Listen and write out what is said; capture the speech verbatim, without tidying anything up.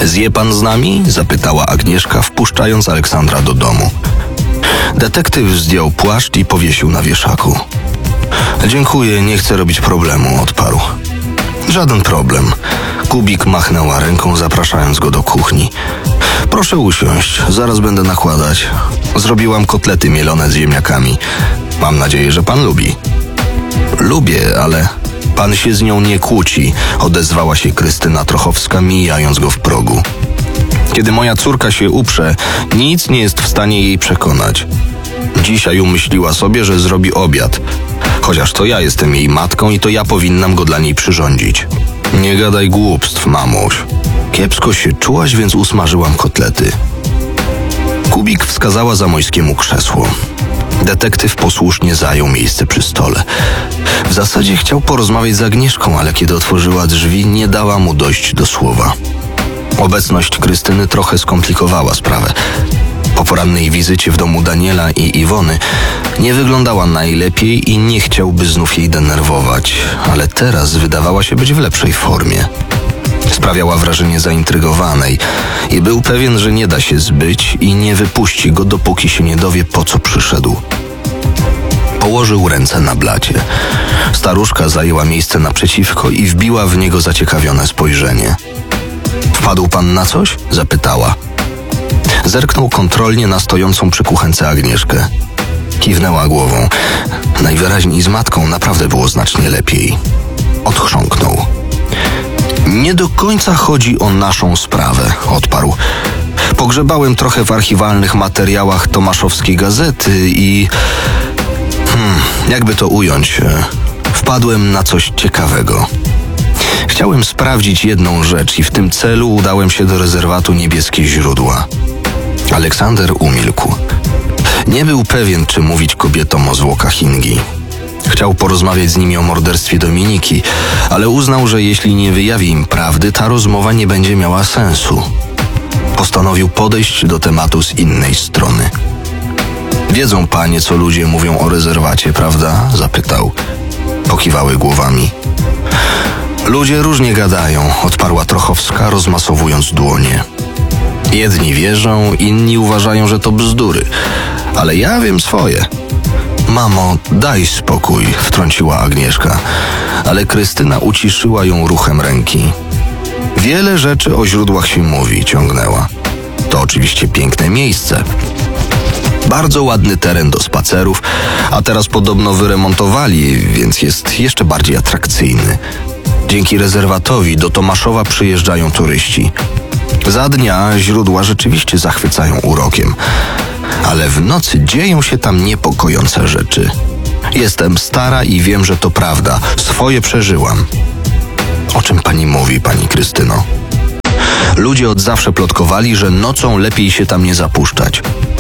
Zje pan z nami? Zapytała Agnieszka, wpuszczając Aleksandra do domu. Detektyw zdjął płaszcz i powiesił na wieszaku. Dziękuję, nie chcę robić problemu, odparł. Żaden problem. Kubik machnęła ręką, zapraszając go do kuchni. Proszę usiąść, zaraz będę nakładać. Zrobiłam kotlety mielone z ziemniakami. Mam nadzieję, że pan lubi. Lubię, ale pan się z nią nie kłóci, odezwała się Krystyna Trochowska, mijając go w progu. Kiedy moja córka się uprze, nic nie jest w stanie jej przekonać. Dzisiaj umyśliła sobie, że zrobi obiad. Chociaż to ja jestem jej matką i to ja powinnam go dla niej przyrządzić. Nie gadaj głupstw, mamuś. Kiepsko się czułaś, więc usmażyłam kotlety. Kubik wskazała Zamojskiemu krzesło. Detektyw posłusznie zajął miejsce przy stole. W zasadzie chciał porozmawiać z Agnieszką, ale kiedy otworzyła drzwi, nie dała mu dojść do słowa. Obecność Krystyny trochę skomplikowała sprawę. Po porannej wizycie w domu Daniela i Iwony nie wyglądała najlepiej i nie chciałby znów jej denerwować, ale teraz wydawała się być w lepszej formie. Sprawiała wrażenie zaintrygowanej i był pewien, że nie da się zbyć i nie wypuści go, dopóki się nie dowie, po co przyszedł. Położył ręce na blacie. Staruszka zajęła miejsce naprzeciwko i wbiła w niego zaciekawione spojrzenie. Wpadł pan na coś? Zapytała. Zerknął kontrolnie na stojącą przy kuchence Agnieszkę. Kiwnęła głową. Najwyraźniej z matką naprawdę było znacznie lepiej. Odchrząknął. Nie do końca chodzi o naszą sprawę, odparł. Pogrzebałem trochę w archiwalnych materiałach Tomaszowskiej Gazety i... Hmm, jakby to ująć? Wpadłem na coś ciekawego. Chciałem sprawdzić jedną rzecz i w tym celu udałem się do rezerwatu Niebieskie Źródła. Aleksander umilkł. Nie był pewien, czy mówić kobietom o zwłokach Ingi. Chciał porozmawiać z nimi o morderstwie Dominiki, ale uznał, że jeśli nie wyjawi im prawdy, ta rozmowa nie będzie miała sensu. Postanowił podejść do tematu z innej strony. Wiedzą panie, co ludzie mówią o rezerwacie, prawda? Zapytał. Pokiwały głowami. Ludzie różnie gadają, odparła Trochowska, rozmasowując dłonie. Jedni wierzą, inni uważają, że to bzdury, ale ja wiem swoje. Mamo, daj spokój, wtrąciła Agnieszka, ale Krystyna uciszyła ją ruchem ręki. Wiele rzeczy o źródłach się mówi, ciągnęła. To oczywiście piękne miejsce. Bardzo ładny teren do spacerów, a teraz podobno wyremontowali, więc jest jeszcze bardziej atrakcyjny. Dzięki rezerwatowi do Tomaszowa przyjeżdżają turyści. Za dnia źródła rzeczywiście zachwycają urokiem, ale w nocy dzieją się tam niepokojące rzeczy. Jestem stara i wiem, że to prawda. Swoje przeżyłam. O czym pani mówi, pani Krystyno? Ludzie od zawsze plotkowali, że nocą lepiej się tam nie zapuszczać.